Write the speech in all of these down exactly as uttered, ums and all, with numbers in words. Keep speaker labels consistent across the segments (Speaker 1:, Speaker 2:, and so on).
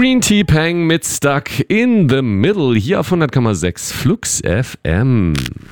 Speaker 1: Green Tea Pang mit Stuck in the Middle hier auf hundert Komma sechs Flux F M.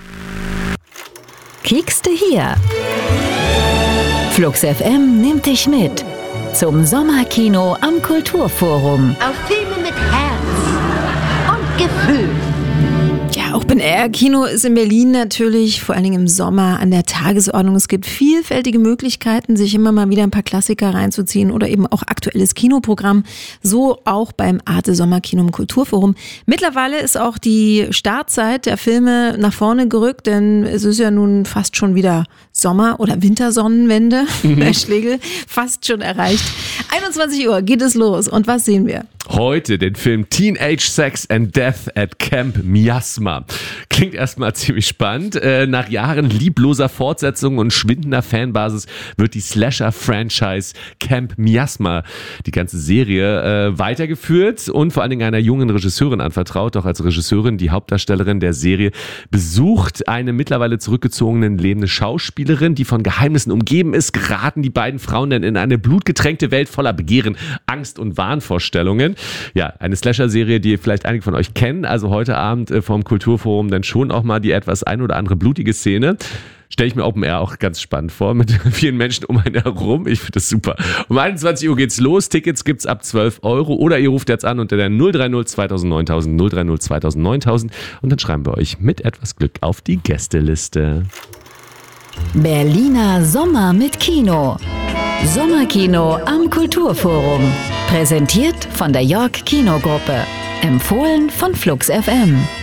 Speaker 2: Kiekste hier. Flux F M nimmt dich mit zum Sommerkino am Kulturforum.
Speaker 3: Auf Filme mit Herz und Gefühl.
Speaker 4: Ja, Open-Air-Kino ist in Berlin natürlich vor allen Dingen im Sommer an der Tagesordnung. Es gibt vielfältige Möglichkeiten, sich immer mal wieder ein paar Klassiker reinzuziehen oder eben auch aktuelles Kinoprogramm. So auch beim Arte Sommerkino im Kulturforum. Mittlerweile ist auch die Startzeit der Filme nach vorne gerückt, denn es ist ja nun fast schon wieder Sommer- oder Wintersonnenwende, Herr Schlegel, fast schon erreicht. einundzwanzig Uhr geht es los und was sehen wir?
Speaker 1: Heute den Film Teenage Sex and Death at Camp Miasma. Klingt erstmal ziemlich spannend. Äh, nach Jahren liebloser Fortsetzungen und schwindender Fanbasis wird die Slasher-Franchise Camp Miasma, die ganze Serie, äh, weitergeführt und vor allen Dingen einer jungen Regisseurin anvertraut. Doch als Regisseurin, die Hauptdarstellerin der Serie, besucht eine mittlerweile zurückgezogene lebende Schauspielerin, die von Geheimnissen umgeben ist, geraten die beiden Frauen dann in eine blutgetränkte Welt voller Begehren, Angst und Wahnvorstellungen. Ja, eine Slasher-Serie, die vielleicht einige von euch kennen. Also heute Abend äh, vom Kulturforum dann schon auch mal die etwas ein oder andere blutige Szene. Stelle ich mir Open Air auch ganz spannend vor, mit vielen Menschen um einen herum. Ich finde das super. Um einundzwanzig Uhr geht's los. Tickets gibt's ab zwölf Euro. Oder ihr ruft jetzt an unter der null drei null zweitausendneuntausend null drei null zweitausendneuntausend und dann schreiben wir euch mit etwas Glück auf die Gästeliste.
Speaker 2: Berliner Sommer mit Kino. Sommerkino am Kulturforum. Präsentiert von der York Kinogruppe. Empfohlen von Flux F M.